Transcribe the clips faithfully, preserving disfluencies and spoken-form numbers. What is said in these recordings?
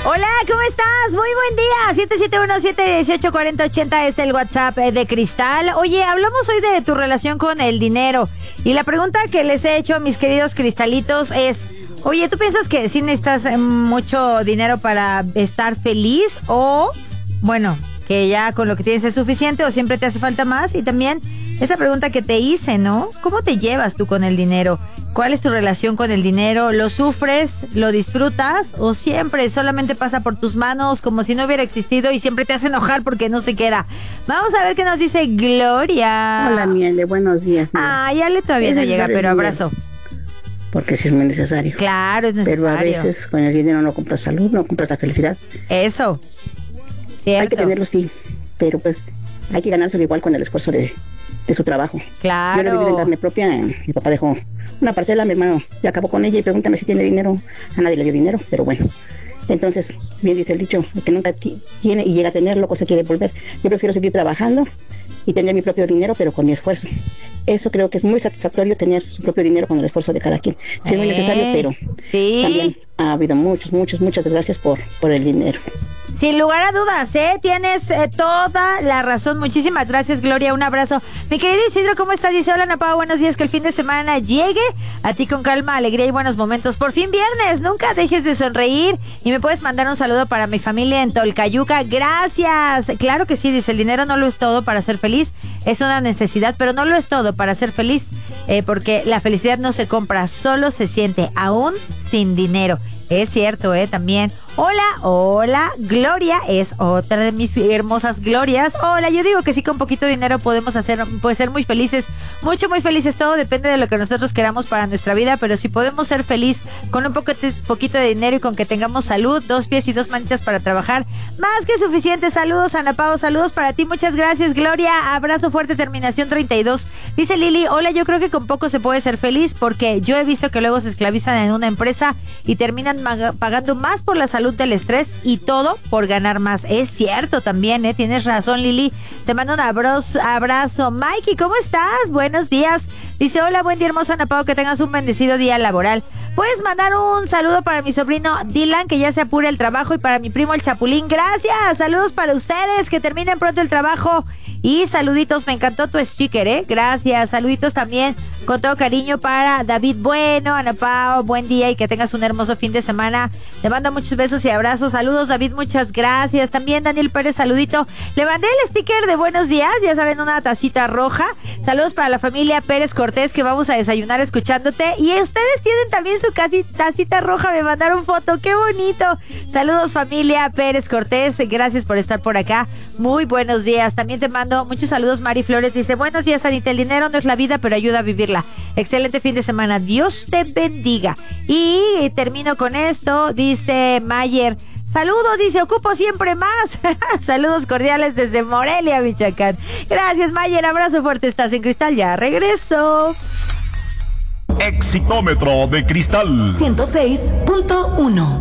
Hola, ¿cómo estás? Muy buen día. siete siete uno, siete uno ocho, cuatro cero ocho cero es el WhatsApp de Cristal. Oye, hablamos hoy de tu relación con el dinero. Y la pregunta que les he hecho a mis queridos cristalitos es... Oye, ¿tú piensas que sí necesitas mucho dinero para estar feliz? O, bueno, que ya con lo que tienes es suficiente o siempre te hace falta más. Y también esa pregunta que te hice, ¿no? ¿Cómo te llevas tú con el dinero? ¿Cuál es tu relación con el dinero? ¿Lo sufres? ¿Lo disfrutas? ¿O siempre solamente pasa por tus manos como si no hubiera existido y siempre te hace enojar porque no se queda? Vamos a ver qué nos dice Gloria. Hola, Miele, buenos días. Mira. Ah, ya le todavía no llega, pero abrazo. Porque sí es muy necesario. Claro, es necesario. Pero a veces con el dinero no compras salud, no compras la felicidad. Eso. Cierto. Hay que tenerlo, sí, pero pues hay que ganárselo igual con el esfuerzo de, de su trabajo. Claro. Yo no viví en carne propia. Mi papá dejó una parcela, mi hermano ya acabó con ella y pregúntame si tiene dinero. A nadie le dio dinero, pero bueno. Entonces, bien dice el dicho, el que nunca t- tiene y llega a tener, loco se quiere volver. Yo prefiero seguir trabajando y tener mi propio dinero, pero con mi esfuerzo. Eso creo que es muy satisfactorio, tener su propio dinero con el esfuerzo de cada quien. Sí, es muy necesario, pero sí, también ha habido muchos, muchos, muchas desgracias por, por el dinero. Sin lugar a dudas, ¿eh? Tienes eh, toda la razón. Muchísimas gracias, Gloria. Un abrazo. Mi querido Isidro, ¿cómo estás? Dice, hola, Napao, buenos días. Que el fin de semana llegue a ti con calma, alegría y buenos momentos. Por fin viernes, nunca dejes de sonreír. Y me puedes mandar un saludo para mi familia en Tolcayuca. Gracias. Claro que sí, dice, el dinero no lo es todo para ser feliz. Es una necesidad, pero no lo es todo para ser feliz. Eh, porque la felicidad no se compra, solo se siente, aún sin dinero. Es cierto, ¿eh? También. Hola, hola, Gloria es otra de mis hermosas Glorias. Hola, yo digo que sí, con poquito dinero podemos hacer, pues ser muy felices, mucho, muy felices. Todo depende de lo que nosotros queramos para nuestra vida, pero si podemos ser feliz con un poco, poquito de dinero y con que tengamos salud, dos pies y dos manitas para trabajar, más que suficiente. Saludos, Ana Pao, saludos para ti, muchas gracias, Gloria. Abrazo fuerte, terminación treinta y dos. Dice Lili, hola, yo creo que con poco se puede ser feliz porque yo he visto que luego se esclavizan en una empresa y terminan pagando más por la salud del estrés y todo por ganar más. Es cierto también, ¿eh? Tienes razón, Lili. Te mando un abrazo, abrazo. Mikey, ¿cómo estás? Buenos días. Dice, hola, buen día, hermosa Ana Pao, que tengas un bendecido día laboral. Puedes mandar un saludo para mi sobrino Dylan, que ya se apure el trabajo, y para mi primo el Chapulín. Gracias. Saludos para ustedes, que terminen pronto el trabajo. Y saluditos, me encantó tu sticker, ¿eh? Gracias. Saluditos también con todo cariño para David Bueno, Ana Pao, buen día y que tengas un hermoso fin de semana. Te mando muchos besos y abrazos. Saludos, David, muchas gracias. También Daniel Pérez, saludito. Le mandé el sticker de buenos días, ya saben, una tacita roja. Saludos para la familia Pérez Cortés, que vamos a desayunar escuchándote. Y ustedes tienen también su casi tacita roja, me mandaron foto, qué bonito. Saludos, familia Pérez Cortés, gracias por estar por acá. Muy buenos días. También te mando muchos saludos. Mari Flores dice, buenos días, Anita, el dinero no es la vida, pero ayuda a vivirla. Excelente fin de semana, Dios te bendiga. Y termino con esto, dice Mayer, saludos, dice, ocupo siempre más. Saludos cordiales desde Morelia, Michoacán. Gracias, Mayer, abrazo fuerte, estás en Cristal, ya regreso. Exitómetro de Cristal ciento seis punto uno.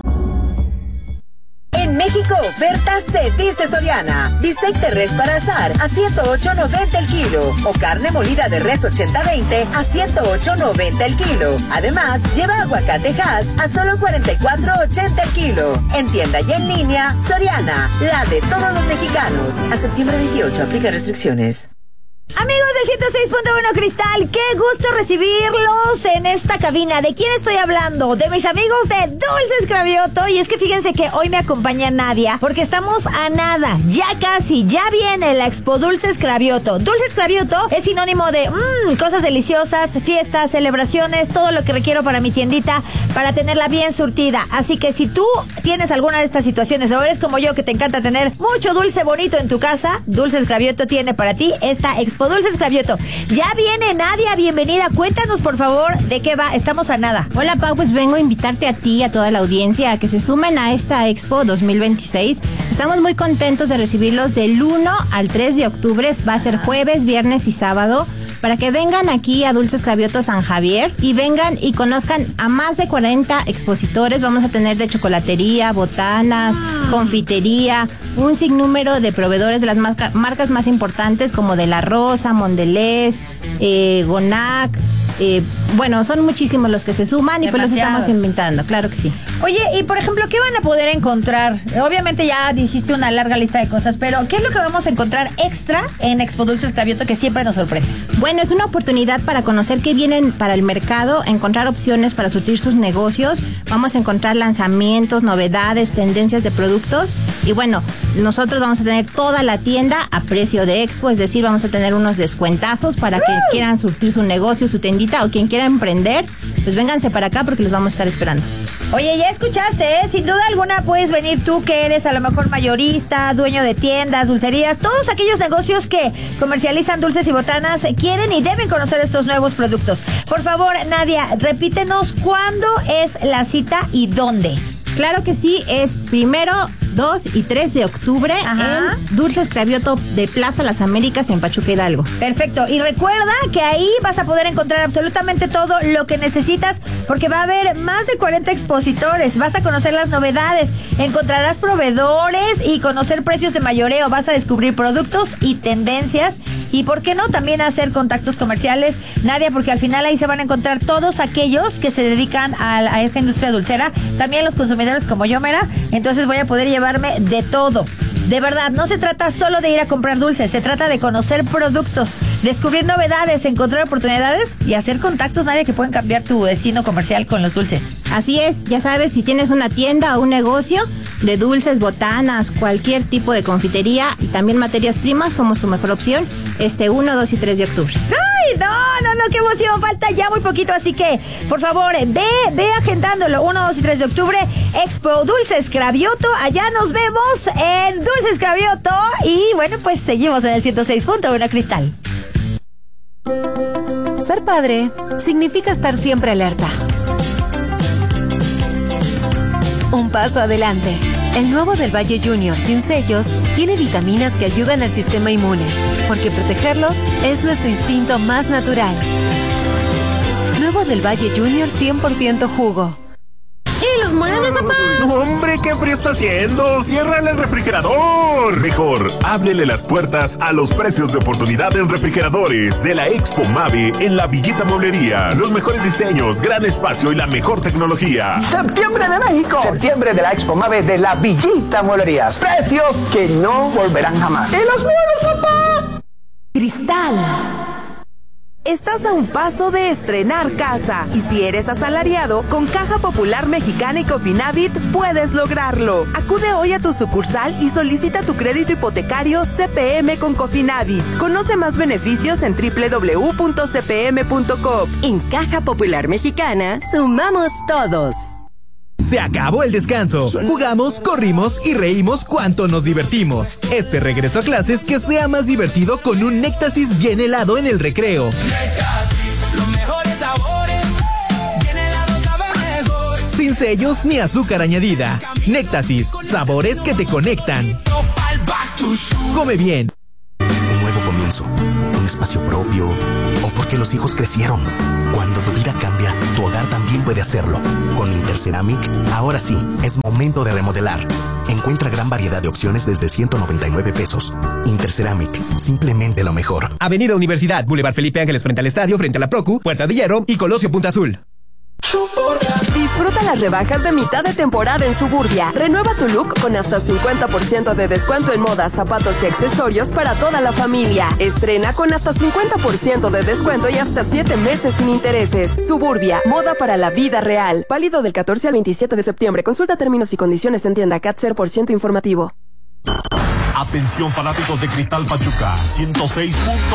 En México, oferta se dice Soriana. Bistec de res para asar a ciento ocho noventa el kilo. O carne molida de res ochenta veinte a ciento ocho noventa el kilo. Además, lleva aguacate Hass a solo cuarenta y cuatro ochenta el kilo. En tienda y en línea, Soriana, la de todos los mexicanos. A septiembre veintiocho, aplica restricciones. Amigos del ciento seis punto uno Cristal, qué gusto recibirlos en esta cabina. ¿De quién estoy hablando? De mis amigos de Dulces Cravioto. Y es que fíjense que hoy me acompaña Nadia, porque estamos a nada, ya casi, ya viene la Expo Dulces Cravioto. Dulces Cravioto es sinónimo de mmm, cosas deliciosas, fiestas, celebraciones, todo lo que requiero para mi tiendita, para tenerla bien surtida. Así que si tú tienes alguna de estas situaciones, o eres como yo que te encanta tener mucho dulce bonito en tu casa, Dulces Cravioto tiene para ti esta Expo Dulces Cravioto. Ya viene Nadia, bienvenida. Cuéntanos, por favor, de qué va. Estamos a nada. Hola, Pau, pues vengo a invitarte a ti y a toda la audiencia a que se sumen a esta Expo dos mil veintiséis. Estamos muy contentos de recibirlos del uno al tres de octubre. Va a ser jueves, viernes y sábado, para que vengan aquí a Dulces Cravioto San Javier y vengan y conozcan a más de cuarenta expositores. Vamos a tener de chocolatería, botanas, ah. confitería, un sinnúmero de proveedores de las marca, marcas más importantes como de La Rosa, Mondelez, eh, Gonac, eh, Bueno, son muchísimos los que se suman y pues los estamos inventando, claro que sí. Oye, y por ejemplo, ¿qué van a poder encontrar? Obviamente ya dijiste una larga lista de cosas, pero ¿qué es lo que vamos a encontrar extra en Expo Dulces Cravioto que siempre nos sorprende? Bueno, es una oportunidad para conocer qué vienen para el mercado, encontrar opciones para surtir sus negocios, vamos a encontrar lanzamientos, novedades, tendencias de productos y bueno, nosotros vamos a tener toda la tienda a precio de Expo, es decir, vamos a tener unos descuentazos para que quieran surtir su negocio, su tiendita o quien quiera emprender, pues vénganse para acá porque los vamos a estar esperando. Oye, ya escuchaste, ¿eh? Sin duda alguna puedes venir tú que eres a lo mejor mayorista, dueño de tiendas, dulcerías, todos aquellos negocios que comercializan dulces y botanas quieren y deben conocer estos nuevos productos. Por favor, Nadia, repítenos cuándo es la cita y dónde. Claro que sí, es primero, dos y tres de octubre. Ajá. En Dulces Cravioto de Plaza Las Américas en Pachuca Hidalgo. Perfecto, y recuerda que ahí vas a poder encontrar absolutamente todo lo que necesitas porque va a haber más de cuarenta expositores, vas a conocer las novedades, encontrarás proveedores y conocer precios de mayoreo, vas a descubrir productos y tendencias y por qué no también hacer contactos comerciales, Nadia, porque al final ahí se van a encontrar todos aquellos que se dedican a, a esta industria dulcera, también los consumidores como yo, Mera, entonces voy a poder llevarme de todo. De verdad, no se trata solo de ir a comprar dulces, se trata de conocer productos, descubrir novedades, encontrar oportunidades y hacer contactos, Nadia, que pueden cambiar tu destino comercial con los dulces. Así es, ya sabes, si tienes una tienda o un negocio de dulces, botanas, cualquier tipo de confitería y también materias primas, somos tu mejor opción este uno, dos y tres de octubre. ¡Ay, no, no, no, qué emoción! Falta ya muy poquito, así que, por favor, ve, ve agendándolo, uno, dos y tres de octubre, Expo Dulces Cravioto, allá nos vemos en Dulces Cravioto y bueno, pues seguimos en el ciento seis punto uno Cristal. Ser padre significa estar siempre alerta. Un paso adelante. El nuevo del Valle Junior sin sellos tiene vitaminas que ayudan al sistema inmune, porque protegerlos es nuestro instinto más natural. Nuevo del Valle Junior cien por ciento jugo. ¡Y los morados, papá! ¡Hombre, qué frío está haciendo! ¡Ciérrale el refrigerador! Mejor, ábrele las puertas a los precios de oportunidad en refrigeradores de la Expo Mave en la Villita Mueblería. Los mejores diseños, gran espacio y la mejor tecnología. Septiembre de México. Septiembre de la Expo Mave de la Villita Mueblerías. Precios que no volverán jamás. ¡Y los nuevos, papá! Cristal. Estás a un paso de estrenar casa y si eres asalariado, con Caja Popular Mexicana y Cofinavit puedes lograrlo. Acude hoy a tu sucursal y solicita tu crédito hipotecario C P M con Cofinavit. Conoce más beneficios en doble u doble u doble u punto c p m punto com. En Caja Popular Mexicana, sumamos todos. Se acabó el descanso. Jugamos, corrimos y reímos cuanto nos divertimos. Este regreso a clases que sea más divertido con un Néctasis bien helado en el recreo. Néctasis, los mejores sabores. Bien helado sabe mejor. Sin sellos ni azúcar añadida. Néctasis, sabores que te conectan. Come bien. Un nuevo comienzo, un espacio propio o porque los hijos crecieron. Cuando tu vida cambia, tu hogar también puede hacerlo. Con Interceramic, ahora sí, es momento de remodelar. Encuentra gran variedad de opciones desde ciento noventa y nueve pesos. Interceramic, simplemente lo mejor. Avenida Universidad, Boulevard Felipe Ángeles frente al estadio, frente a la Procu, Puerta de Hierro y Colosio Punta Azul. Disfruta las rebajas de mitad de temporada en Suburbia. Renueva tu look con hasta cincuenta por ciento de descuento en moda, zapatos y accesorios para toda la familia. Estrena con hasta cincuenta por ciento de descuento y hasta siete meses sin intereses. Suburbia, moda para la vida real. Válido del catorce al veintisiete de septiembre. Consulta términos y condiciones en tienda C A T cero por ciento informativo. Atención fanáticos de Cristal Pachuca, ciento seis punto